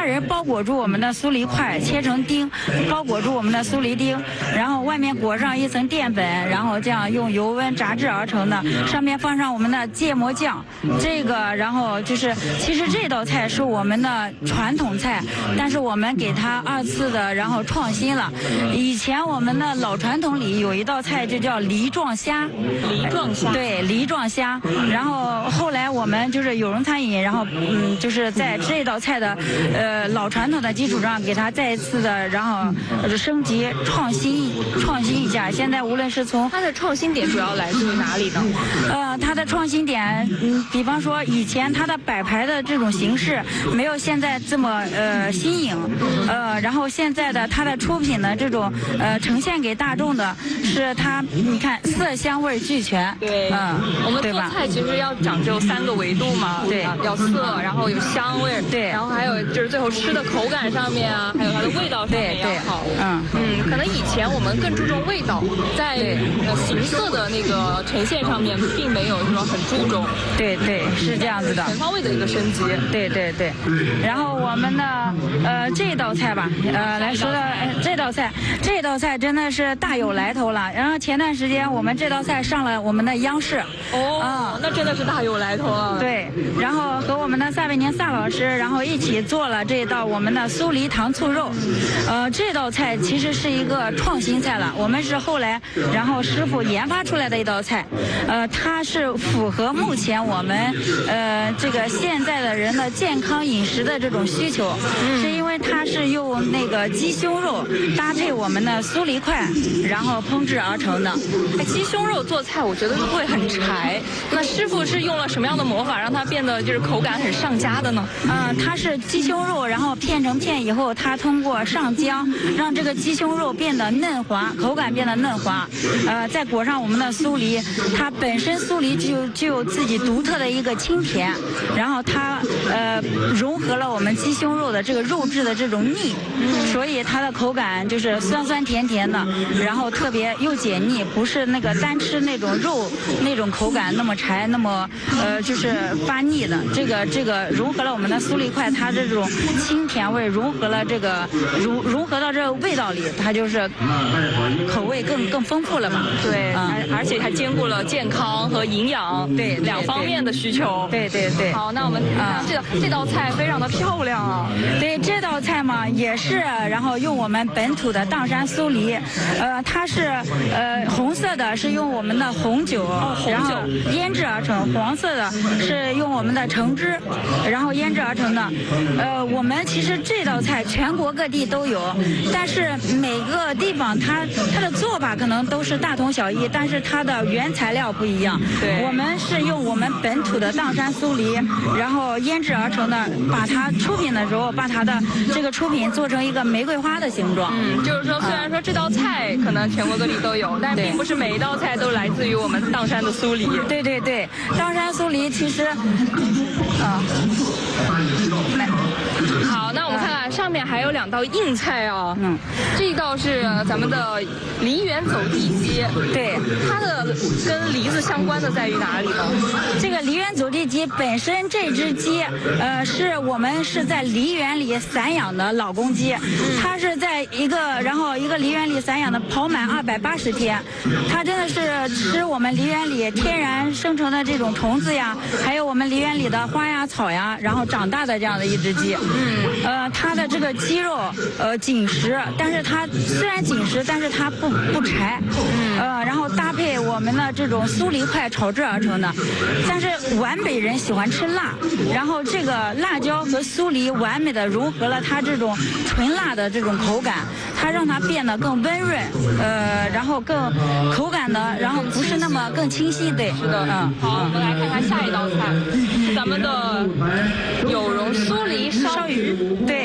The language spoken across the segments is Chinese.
仁包裹住我们的酥梨块，切成丁，包裹住我们的酥梨丁，然后外面裹上一层淀粉，然后这样用油温炸制而成的，上面放上我们的芥末酱，这个然后就是其实这道菜是我们的传统菜，但是我们给它2次的然后创新了。以前我们的老传统里有一道菜就叫梨状虾， 梨状虾， 对，梨状虾。然后后来我们就是有容餐饮，然后就是在这道菜的老传统的基础上，给它再一次的然后升级创新一下。现在无论是从它的创新点主要来自于哪里呢？ 它的创新点，比方说以前它的摆盘的这种形式没有现在这么新颖，然后现在的它的出品的这种呈现给大众的是它，你看色香味俱全。 对，我们做菜其实要讲究3个维度嘛， 对， 要色，然后有香味， 对， 然后还有就是最后吃的口感上面啊，还有它的味道上面要好。可能以前我们更注重味道，在形色的那个呈现上面并没有说很注重。 对，是这样子的， 全方位的一个升级。 对。然后我们的这道菜吧，来说到这道菜真的是大有来头了。然后前段时间我们这道菜上了我们的央视。 那真的是大有来头了。 对，然后和我们的撒贝宁撒老师，然后一起做了这道我们的酥梨糖醋肉。这道菜其实是一个创新菜了，我们是后来然后师傅研发出来的一道菜。它是符合目前我们这个现在的人的健康饮食的这种需求，是因为它是用那个鸡胸肉搭配我们的酥梨块，然后烹制而成的。 鸡胸肉做菜我觉得会很柴，那师傅是用了什么样的魔法让它变得就是口感很上佳的呢？ 它是鸡胸肉，然后片成片以后，它通过上浆让这个鸡胸肉变得嫩滑，口感变得嫩滑。再裹上我们的酥梨，它本身酥梨就有自己独特的一个清甜，然后它融合了我们鸡胸肉的这个肉质的这种腻，所以它的口感就是酸酸甜甜的，然后特别又解腻，不是那个单吃那种肉那种口感那么柴，那么就是发腻的。这个融合了我们的酥梨块，它这种清甜味融合了这个融合到这个味道里，它就是口味更丰富了嘛。 对，而且还兼顾了健康和营养2方面的需求。 对。 好，那我们这道菜非常的漂亮啊。 对，这道菜嘛也是，然后用我们本土的砀山酥梨，它是红色的是用我们的红酒，然后腌制而成；黄色的是用我们的橙汁，然后腌制而成的。我们其实这道菜全国各地都有，但是每个地方它的做法可能都是大同小异，但是它的原材料不一样。 对， 我们是用我们本土的砀山酥梨，然后腌制而成的，把它出品的时候把它的这个出品做成一个玫瑰花的形状。 就是说虽然说这道菜可能全国各地都有，但并不是每一道菜都来自于我们砀山的酥梨。 对，砀山酥梨其实好，那我们看看上面还有2道硬菜啊。这一道是咱们的梨园走地鸡。 对， 它的跟梨子相关的在于哪里呢？ 这个梨园走地鸡本身这只鸡，我们是在梨园里散养的老公鸡，它是在一个梨园里散养的，跑满280天，它真的是吃我们梨园里天然生成的这种虫子呀，还有我们梨园里的花呀草呀，然后长大的这样的一只鸡。它的这个鸡肉紧实，但是它虽然紧实，但是它不柴。然后搭配我们的这种酥梨块炒制而成的。但是皖北人喜欢吃辣，然后这个辣椒和酥梨完美的融合了它这种纯辣的这种口感，它让它变得更温润，然后更口感的，然后不是那么更清晰。对， 是的。好，我们来看看下一道菜，咱们的有容酥梨烧鱼。 对，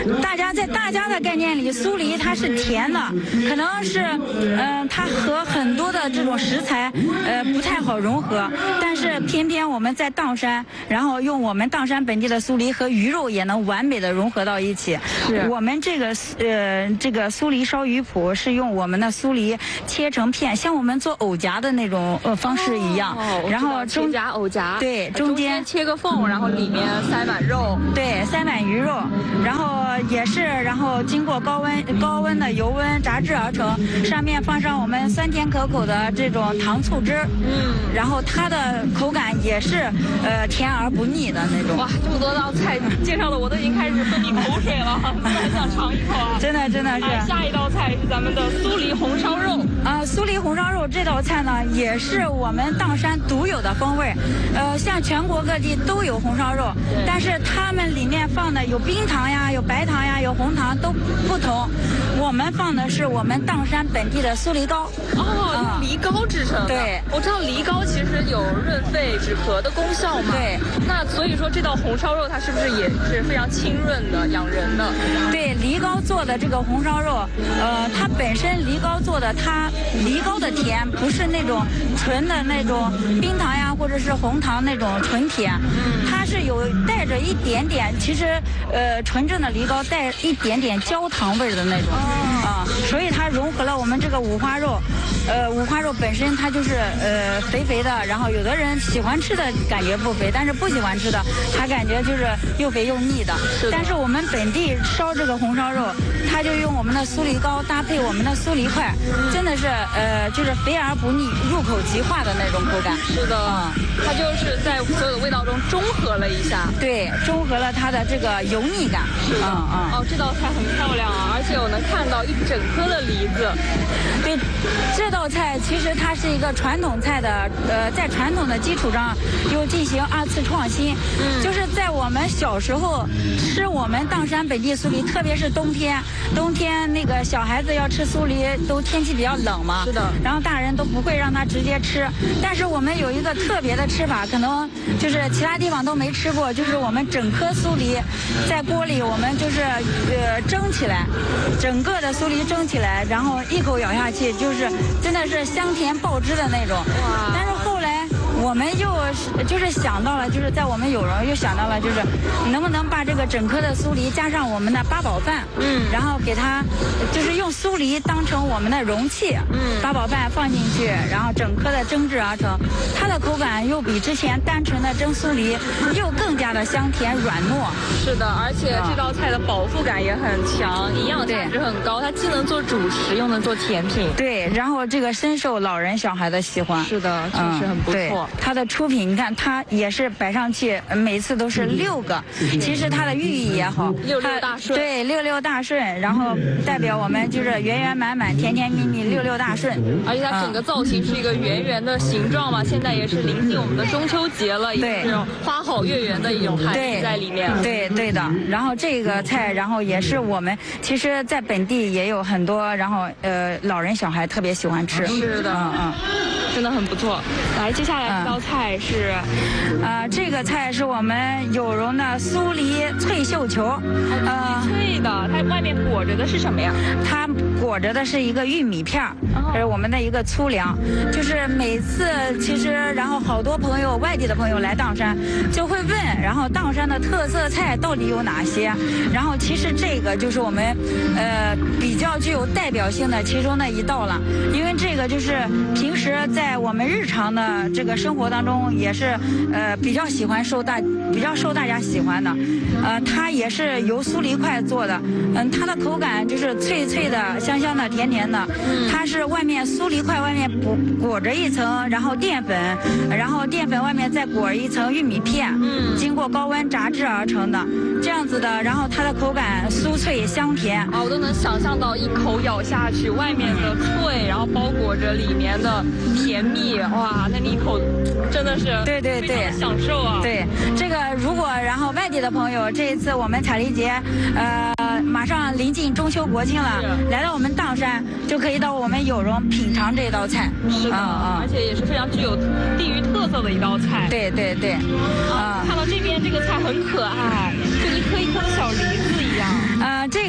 大家的概念里，酥梨它是甜的，可能是它和很多的这种食材不太好融合，但是偏偏我们在砀山，然后用我们砀山本地的酥梨和鱼肉也能完美的融合到一起。我们这个酥梨烧鱼脯是用我们的酥梨切成片，像我们做藕夹的那种方式一样，然后切夹藕夹， 对，中间切个缝，然后里面塞满肉， 对，塞满鱼肉，然后也是，然后经过高温的油温炸制而成，上面放上我们酸甜可口的这种糖醋汁，然后它的口感也是甜而不腻的那种。 哇，这么多道菜介绍的我都已经开始分泌口水了，很想尝一口啊！ 真的是。 下一道菜是咱们的酥梨红烧肉酥梨红烧肉这道菜呢，也是我们砀山独有的风味。像全国各地都有红烧肉，但是它们里面放的有冰糖呀，有白糖呀，有红糖都不同。我们放的是我们砀山本地的酥梨膏。 用梨膏制成的。 对， 我知道梨膏其实有润肺止咳的功效嘛。 对。 那所以说这道红烧肉它是不是也是非常清润的、养人的？ 对，梨膏做的这个红烧肉，它本身梨膏做的，它梨膏的甜不是那种纯的那种冰糖呀，或者是红糖那种纯甜，它是有带着一点点，其实纯正的梨膏带一点点焦糖味的那种所以它融合了我们这个五花肉。五花肉本身它就是肥肥的，然后有的人喜欢吃的感觉不肥，但是不喜欢吃的他感觉就是又肥又腻的。但是我们本地烧这个红烧肉，它就用我们的酥梨膏搭配我们的酥梨块，真的是就是肥而不腻，入口即化的那种口感。 是的，它就是在所有的味道中中和了一下。 对，中和了它的这个油腻感。 是的，这道菜很漂亮啊，而且我能看到一整颗的梨子。 对，这道菜其实它是一个传统菜的，在传统的基础上又进行2次创新。就是在我们小时候吃我们砀山本地酥梨，特别是冬天那个小孩子要吃酥梨，都天气比较冷嘛。 是的。 然后大人都不会让他直接吃，但是我们有一个特别的吃法，可能就是其他地方都没吃过，就是我们整颗酥梨在锅里，我们就是蒸起来，整个的酥梨蒸起来，然后一口咬下去，就是真的是香甜爆汁的那种。哇！但是后来我们又就是想到了，就是在我们有容又想到了，就是能不能把这个整颗的酥梨加上我们的八宝饭，然后给它就是用酥梨当成我们的容器，八宝饭放进去，然后整颗的蒸制而成，它的口感又比之前单纯的蒸酥梨又更加的香甜软糯。 是的，而且这道菜的饱腹感也很强，营养价值很高，它既能做主食又能做甜品。 对，然后这个深受老人小孩的喜欢。 是的，确实很不错。 它的出品，你看它也是摆上去，每次都是6个，其实它的寓意也好 ，66大顺。 对，66大顺，然后代表我们就是圆圆满满、甜甜蜜蜜，66大顺。 而且它整个造型是一个圆圆的形状嘛，现在也是临近我们的中秋节了，也是这种花好月圆的一种含义在里面。 对的。然后这个菜，然后也是我们其实在本地也有很多，然后老人小孩特别喜欢吃。 是的，真的很不错。来，接下来这道菜是， 这个菜是我们有容的酥梨脆绣球， 脆的，它外面裹着的是什么呀？ 它裹着的是一个玉米片儿，这是我们的一个粗粮。就是每次其实，然后好多朋友外地的朋友来砀山就会问，然后砀山的特色菜到底有哪些？然后其实这个就是我们比较具有代表性的其中的一道了，因为这个就是平时在我们日常的这个生活当中也是比较受大家喜欢的。它也是由酥梨块做的，它的口感就是脆脆的、香香的、甜甜的。它是外面酥梨块外面裹着一层，然后淀粉，然后淀粉外面再裹一层玉米片，经过高温炸制而成的，这样子的。然后它的口感酥脆香甜。 我都能想象到一口咬下去，外面的脆，然后包裹着里面的甜蜜，哇，那你一口真的是非常的享受啊！ 对，这个如果然后外地的朋友，这一次我们彩梨节，马上临近中秋国庆了，来到我们砀山就可以到我们有容品尝这道菜。 是的，而且也是非常具有地域特色的一道菜。 对。看到这边这个菜很可爱，就一颗一颗的小梨子一样。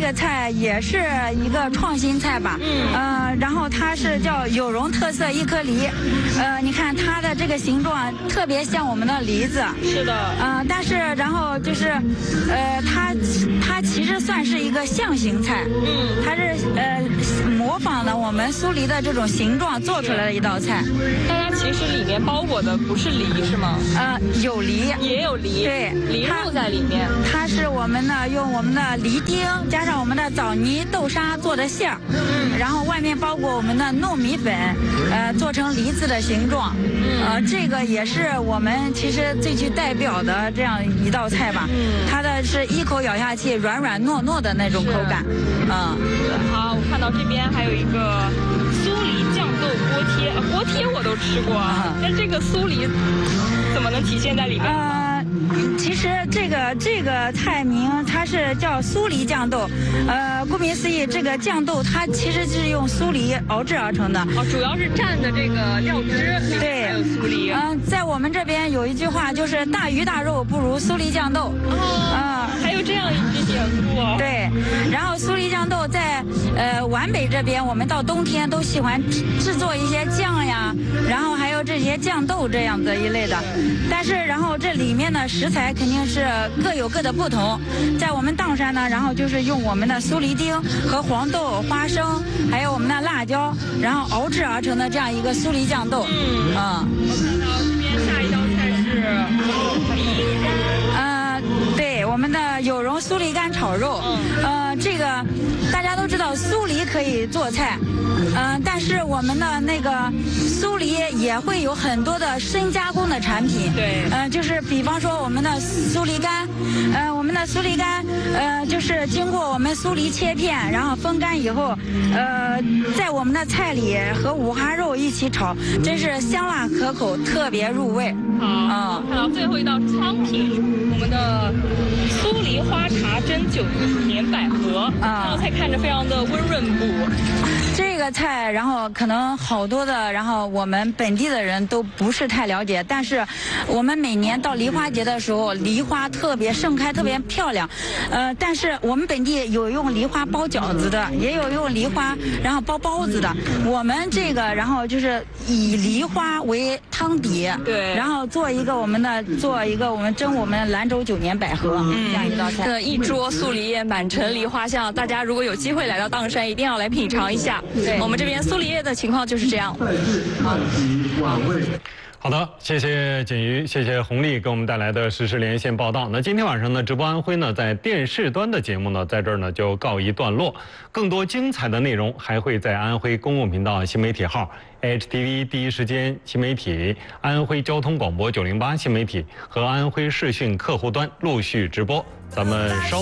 个菜也是一个创新菜吧，然后它是叫有容特色一颗梨，你看它的这个形状特别像我们的梨子， 是的， 但是然后就是，它其实算是一个象形菜，它是模仿了我们酥梨的这种形状做出来的一道菜。 但它其实里面包裹的不是梨是吗？ 有梨， 也有梨， 对， 梨露在里面。 它是我们呢用我们的梨丁加上我们的枣泥豆沙做的馅儿，然后外面包裹我们的糯米粉，做成梨子的形状，这个也是我们其实最具代表的这样一道菜吧。它的是一口咬下去软软糯糯的那种口感。 好，我看到这边还有一个酥梨酱豆锅贴，锅贴我都吃过，但这个酥梨怎么能体现在里面？ 其实这个菜名它是叫酥梨酱豆，顾名思义，这个酱豆它其实是用酥梨熬制而成的。 主要是蘸的这个料汁， 对， 还有酥梨。 在我们这边有一句话就是大鱼大肉不如酥梨酱豆。 还有这样一句典故啊。 对，然后酥梨酱豆在皖北这边，我们到冬天都喜欢制作一些酱呀，然后还有这些酱豆这样的一类的。但是然后这里面呢食材肯定是各有各的不同。在我们砀山呢，然后就是用我们的酥梨丁和黄豆、花生，还有我们的辣椒，然后熬制而成的这样一个酥梨酱豆。 我看到这边下一道菜是梨干。 对，我们的有容酥梨干炒肉。这个大家都知道酥梨可以做菜，但是我们的那个酥梨也会有很多的深加工的产品。 对， 就是比方说我们的酥梨干，就是经过我们酥梨切片，然后风干以后，在我们的菜里和五花肉一起炒，真是香辣可口，特别入味。 好，看到最后一道汤品，我们的酥梨花茶蒸9年百合，这道菜看着非常的温润补。 这个菜，然后可能好多的，然后我们本地的人都不是太了解，但是我们每年到梨花节的时候，梨花特别盛开，特别漂亮。但是我们本地有用梨花包饺子的，也有用梨花然后包包子的。我们这个然后就是以梨花为汤底， 对， 然后做一个我们蒸我们兰州9年百合这样一道菜。 这一桌酥梨叶满城梨花香，大家如果有机会来到砀山，一定要来品尝一下。对，我们这边酥梨叶的情况就是这样。 好的，谢谢锦瑜，谢谢红丽给我们带来的实时连线报道。那今天晚上呢，直播安徽呢，在电视端的节目呢，在这儿呢就告一段落。更多精彩的内容还会在安徽公共频道新媒体号 HTV 第一时间新媒体、安徽交通广播908新媒体和安徽视讯客户端陆续直播。咱们稍。